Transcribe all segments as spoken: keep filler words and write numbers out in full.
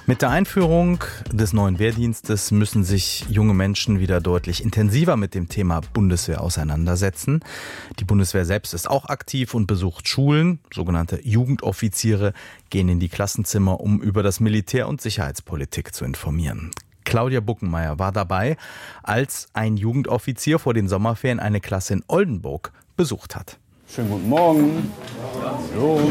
Mit der Einführung des neuen Wehrdienstes müssen sich junge Menschen wieder deutlich intensiver mit dem Thema Bundeswehr auseinandersetzen. Die Bundeswehr selbst ist auch aktiv und besucht Schulen. Sogenannte Jugendoffiziere gehen in die Klassenzimmer, um über das Militär- und Sicherheitspolitik zu informieren. Claudia Buckenmeier war dabei, als ein Jugendoffizier vor den Sommerferien eine Klasse in Oldenburg besucht hat. Schönen guten Morgen. Hallo.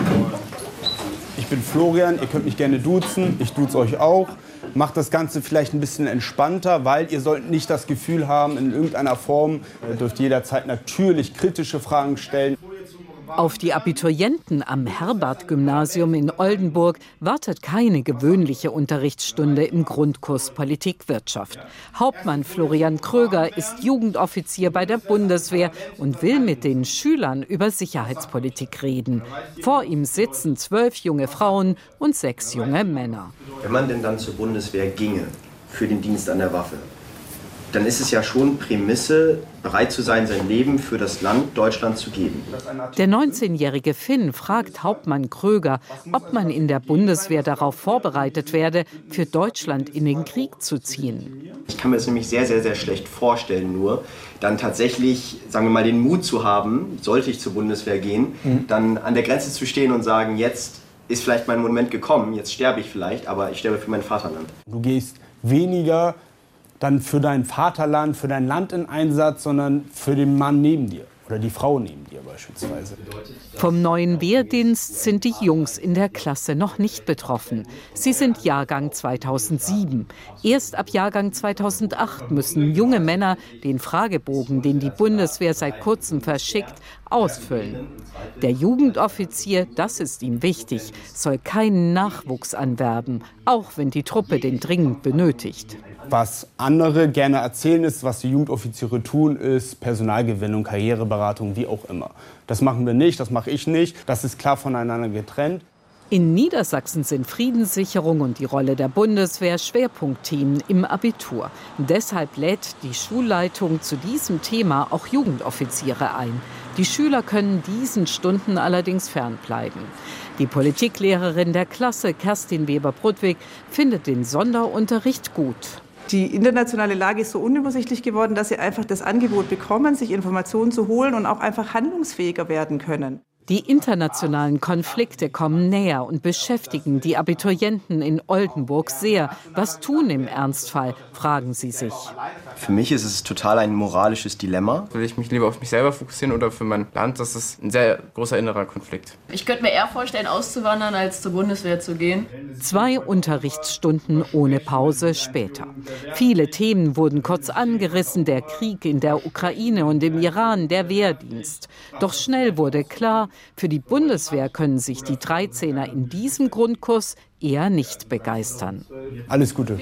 Ich bin Florian, ihr könnt mich gerne duzen, ich duze euch auch. Macht das Ganze vielleicht ein bisschen entspannter, weil ihr sollt nicht das Gefühl haben, in irgendeiner Form, ihr dürft jederzeit natürlich kritische Fragen stellen. Auf die Abiturienten am Herbert-Gymnasium in Oldenburg wartet keine gewöhnliche Unterrichtsstunde im Grundkurs Politik-Wirtschaft. Hauptmann Florian Kröger ist Jugendoffizier bei der Bundeswehr und will mit den Schülern über Sicherheitspolitik reden. Vor ihm sitzen zwölf junge Frauen und sechs junge Männer. Wenn man denn dann zur Bundeswehr ginge, für den Dienst an der Waffe, dann ist es ja schon Prämisse, bereit zu sein, sein Leben für das Land Deutschland zu geben. Der neunzehnjährige Finn fragt Hauptmann Kröger, ob man in der Bundeswehr darauf vorbereitet werde, für Deutschland in den Krieg zu ziehen. Ich kann mir das nämlich sehr, sehr, sehr schlecht vorstellen, nur dann tatsächlich, sagen wir mal, den Mut zu haben, sollte ich zur Bundeswehr gehen, mhm. dann an der Grenze zu stehen und sagen, jetzt ist vielleicht mein Moment gekommen, jetzt sterbe ich vielleicht, aber ich sterbe für mein Vaterland. Du gehst weniger dann für dein Vaterland, für dein Land in Einsatz, sondern für den Mann neben dir oder die Frau neben dir beispielsweise. Vom neuen Wehrdienst sind die Jungs in der Klasse noch nicht betroffen. Sie sind Jahrgang zweitausendsieben. Erst ab Jahrgang zweitausendacht müssen junge Männer den Fragebogen, den die Bundeswehr seit kurzem verschickt, ausfüllen. Der Jugendoffizier, das ist ihm wichtig, soll keinen Nachwuchs anwerben, auch wenn die Truppe den dringend benötigt. Was andere gerne erzählen ist, was die Jugendoffiziere tun, ist Personalgewinnung, Karriereberatung, wie auch immer. Das machen wir nicht, das mache ich nicht. Das ist klar voneinander getrennt. In Niedersachsen sind Friedenssicherung und die Rolle der Bundeswehr Schwerpunktthemen im Abitur. Deshalb lädt die Schulleitung zu diesem Thema auch Jugendoffiziere ein. Die Schüler können diesen Stunden allerdings fernbleiben. Die Politiklehrerin der Klasse, Kerstin Weber-Brudwig, findet den Sonderunterricht gut. Die internationale Lage ist so unübersichtlich geworden, dass sie einfach das Angebot bekommen, sich Informationen zu holen und auch einfach handlungsfähiger werden können. Die internationalen Konflikte kommen näher und beschäftigen die Abiturienten in Oldenburg sehr. Was tun im Ernstfall, fragen sie sich. Für mich ist es total ein moralisches Dilemma. Will ich mich lieber auf mich selber fokussieren oder für mein Land? Das ist ein sehr großer innerer Konflikt. Ich könnte mir eher vorstellen, auszuwandern, als zur Bundeswehr zu gehen. Zwei Unterrichtsstunden ohne Pause später. Viele Themen wurden kurz angerissen, der Krieg in der Ukraine und im Iran, der Wehrdienst. Doch schnell wurde klar, für die Bundeswehr können sich die dreizehner in diesem Grundkurs eher nicht begeistern. Alles Gute.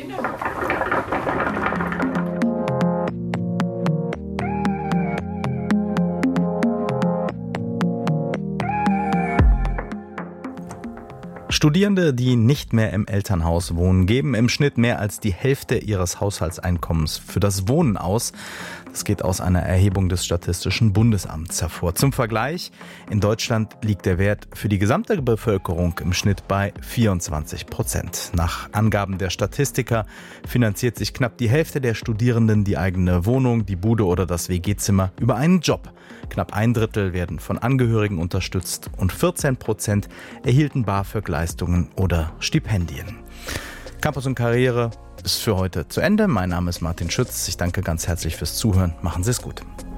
Studierende, die nicht mehr im Elternhaus wohnen, geben im Schnitt mehr als die Hälfte ihres Haushaltseinkommens für das Wohnen aus. Das geht aus einer Erhebung des Statistischen Bundesamts hervor. Zum Vergleich, in Deutschland liegt der Wert für die gesamte Bevölkerung im Schnitt bei vierundzwanzig Prozent. Nach Angaben der Statistiker finanziert sich knapp die Hälfte der Studierenden die eigene Wohnung, die Bude oder das W G-Zimmer über einen Job. Knapp ein Drittel werden von Angehörigen unterstützt und vierzehn Prozent erhielten BAföG-Leistungen oder Stipendien. Campus und Karriere ist für heute zu Ende. Mein Name ist Martin Schütz. Ich danke ganz herzlich fürs Zuhören. Machen Sie es gut.